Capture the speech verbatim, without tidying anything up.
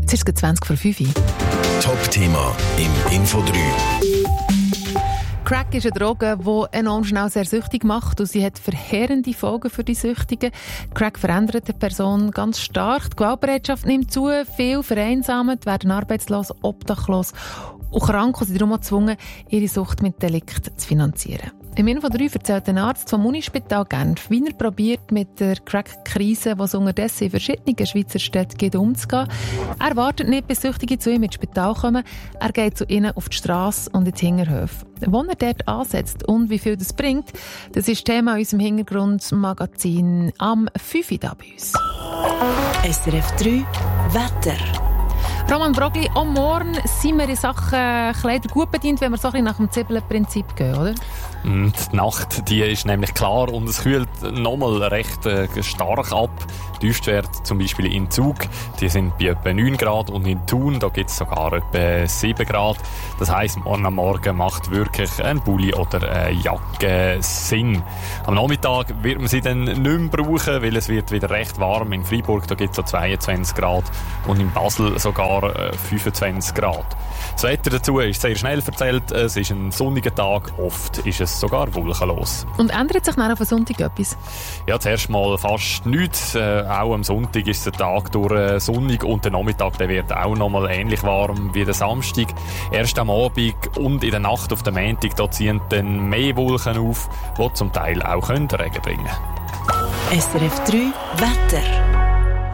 Es ist zwanzig vor fünf. Top-Thema im Info drei. Crack ist eine Droge, die enorm schnell sehr süchtig macht und sie hat verheerende Folgen für die Süchtigen. Crack verändert die Person ganz stark. Die Gewaltbereitschaft nimmt zu, viel vereinsamt, werden arbeitslos, obdachlos und krank und sind darum auch gezwungen, ihre Sucht mit Delikten zu finanzieren. Im Info drei erzählt ein Arzt vom Unispital Genf, wie er probiert, mit der Crack-Krise, die es unterdessen in verschiedenen Schweizer Städten gibt, umzugehen. Er wartet nicht, bis Süchtige zu ihm ins Spital kommen. Er geht zu ihnen auf die Strasse und ins Hinterhof. Wo er dort ansetzt und wie viel das bringt, das ist Thema in unserem Hintergrundmagazin am fünf Uhr da bei uns. S R F drei Wetter. Roman Brogli, am Morgen sind wir in Sachen Kleider gut bedient, wenn wir so ein bisschen nach dem Zwiebelprinzip gehen, oder? Die Nacht, die ist nämlich klar und es kühlt nochmal recht äh, stark ab. Die Tiefstwerte zum Beispiel in Zug, die sind bei etwa neun Grad und in Thun, da gibt es sogar etwa sieben Grad. Das heisst, morgen am Morgen macht wirklich ein Pulli oder eine Jacke Sinn. Am Nachmittag wird man sie dann nicht mehr brauchen, weil es wird wieder recht warm. In Freiburg, da gibt es so zweiundzwanzig Grad und in Basel sogar äh, fünfundzwanzig Grad. Das Wetter dazu ist sehr schnell erzählt. Es ist ein sonniger Tag, oft ist es sogar wolkenlos. Und ändert sich dann auf den Sonntag etwas? Ja, zuerst mal fast nichts. Äh, auch am Sonntag ist der Tag durch äh, sonnig und der Nachmittag der wird auch noch mal ähnlich warm wie der Samstag. Erst am Abend und in der Nacht auf den Montag da ziehen dann mehr Wolken auf, die zum Teil auch Regen bringen können. S R F drei Wetter.